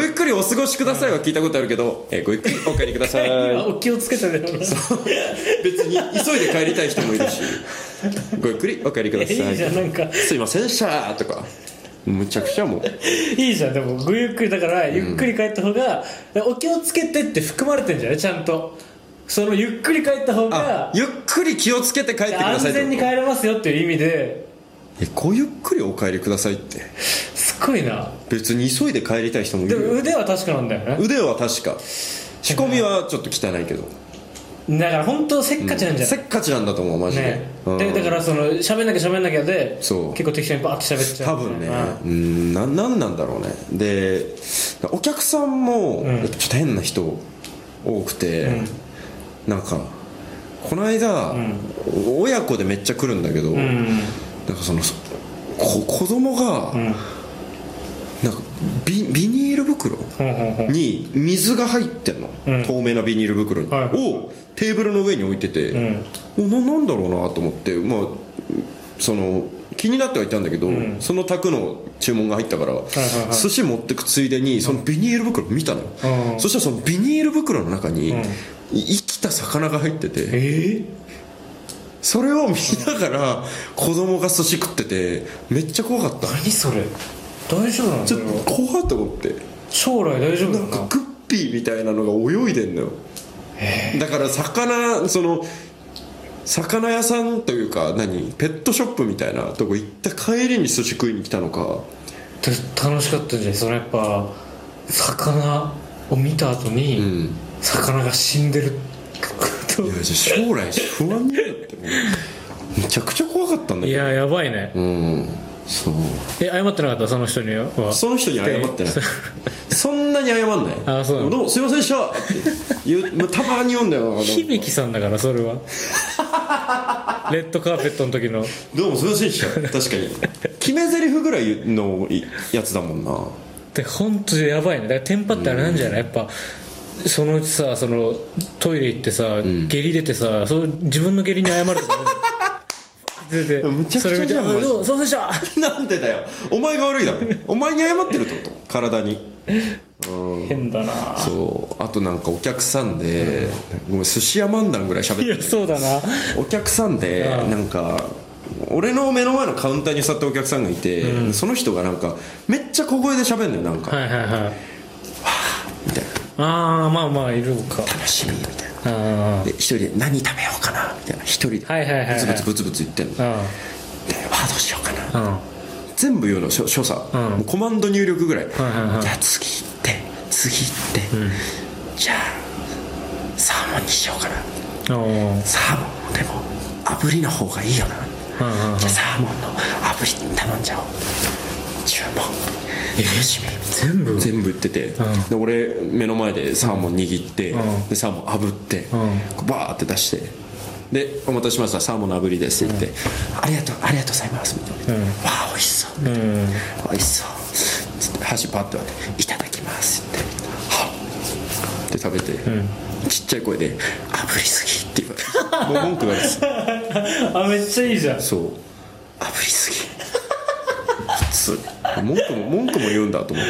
ゆっくりお過ごしくださいは聞いたことあるけど、ごゆっくりお帰りくださいお気をつけてね。 そう別に急いで帰りたい人もいるしごゆっくりお帰りください、 いいじゃん、なんかすいませんでしたとかむちゃくちゃもういいじゃん。でもごゆっくりだからゆっくり帰った方が、お気をつけてって含まれてんじゃない、ちゃんと。そのゆっくり帰った方がゆっくり気をつけて帰ってください安全に帰れますよっていう意味で。 ごゆっくりお帰りくださいってすごいな。 別に急いで帰りたい人もいでるよ。 も腕は確かなんだよね。 腕は確か、仕込みはちょっと汚いけど、 だから本当せっかちなんじゃない、 せっかちなんだと思うマジで、 ね、だからその喋んなきゃでそう結構適当にバーって喋っちゃう多分ね、なんなんだろうね。でお客さんもやっぱちょっと変な人多くて、なんかこの間、親子でめっちゃ来るんだけど、なんかその子供が、なんかビニール袋に水が入ってんの、透明なビニール袋に、をテーブルの上に置いてて、なんだろうなと思って、まあその気になってはいたんだけど、その宅の注文が入ったから、寿司持ってくついでにそのビニール袋見たのよ、そしたらそのビニール袋の中に、生きた魚が入ってて、それを見ながら子供が寿司食っててめっちゃ怖かった。 何それ、大丈夫なの？ ちょっと怖いと思って。 将来大丈夫なの？ なんかグッピーみたいなのが泳いでんのよ。だからその魚屋さんというかペットショップみたいなとこ行った帰りに寿司食いに来たのか。 楽しかったじゃん。そのやっぱ魚を見た後に、魚が死んでるいや将来不安になるってめちゃくちゃ怖かったんだけど。 いややばいね。 そう謝ってなかった？その人には。 その人に謝ってないそんなに謝んない。 あ、そうなの。 どうもすいませんでしたってたまに言うんだよ。 響さんだからそれはレッドカーペットの時のどうもすいませんでした確かに決め台詞ぐらいのやつだもんな。 で本当にやばいね。だからテンパってあれなんじゃない、やっぱそのうちさ、そのトイレ行ってさ、下痢出てさ、自分の下痢に謝るとか出てむちゃくちゃじゃんマジで。 そうそうでしたなんでだよ、お前が悪いだろお前に謝ってるってこと、体に。 変だな。 そうあとなんかお客さんで、ごめん寿司屋漫談ぐらい喋ってる。 いやそうだな。 お客さんでなんか俺の目の前のカウンターに座ったお客さんがいて、その人がなんかめっちゃ小声で喋るのよ。なんかはいはいはい、 わーみたいな、 ああまあまあいるか、 楽しみみたいな。で一人で何食べようかなみたいな、一人でブツブツブツブツ言ってんの。でわあどうしようかな、全部言うの所作、もうコマンド入力ぐらい、じゃあ次行って次行って、じゃあサーモンにしようかな、サーモンでも炙りの方がいいよな、じゃあサーモンの炙り頼んじゃおう、注文楽しみ、全部言ってて、で俺目の前でサーモン握って、でサーモン炙って、バーって出して、でお待たせしましたサーモンの炙りですって言って、ありがとうございますみたいな、わあ美味しそうみたいな、美味しそうつって箸パッと割っていただきますってはっって食べて、ちっちゃい声で炙りすぎって言われて、もう文句言われてあめっちゃいいじゃん。 そう炙りすぎ普通文句も言うんだと思って、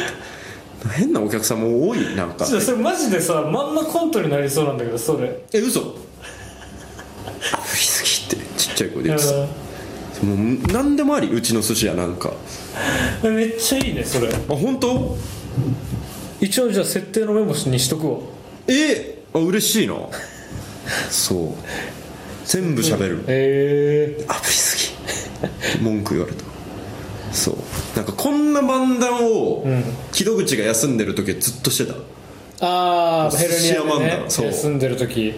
変なお客さんも多い。なんかそれマジでさ、まんまコントになりそうなんだけど、それ嘘炙りすぎってちっちゃい声で言ってた。もう何でもあり、うちの寿司屋なんかめっちゃいいねそれ。 あ本当？ 一応じゃあ設定のメモにしとくわ。 嬉しいなそう全部喋る、炙りすぎ文句言われた。そうなんかこんな漫談を、木戸口が休んでる時はずっとしてた。 ああヘルニアでね、 そう休んでる時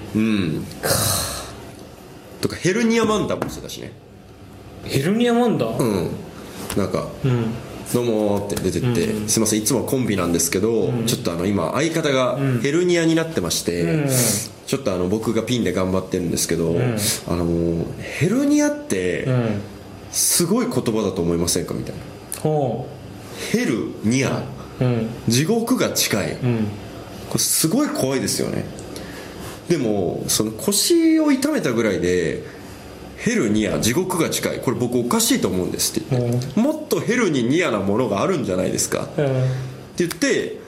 とかヘルニア漫談もしてたしね。 ヘルニア漫談、 なんか、どうもって出てって、すいませんいつもコンビなんですけど、ちょっと今相方がヘルニアになってまして、ちょっと僕がピンで頑張ってるんですけど、ヘルニアって、すごい言葉だと思いませんかみたいな。ヘルニア、地獄が近い、これすごい怖いですよね。でもその腰を痛めたぐらいでヘルニア地獄が近い、これ僕おかしいと思うんですって言って、もっとヘルにニアなものがあるんじゃないですか、って言って